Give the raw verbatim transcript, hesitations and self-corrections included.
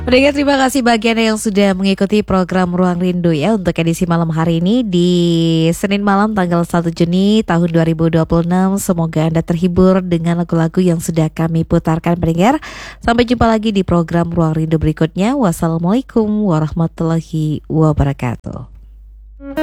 Pendengar, terima kasih bagi Anda yang sudah mengikuti program Ruang Rindu ya untuk edisi malam hari ini di Senin malam tanggal satu Juni tahun dua ribu dua puluh enam. Semoga Anda terhibur dengan lagu-lagu yang sudah kami putarkan pendengar. Sampai jumpa lagi di program Ruang Rindu berikutnya. Wassalamualaikum warahmatullahi wabarakatuh.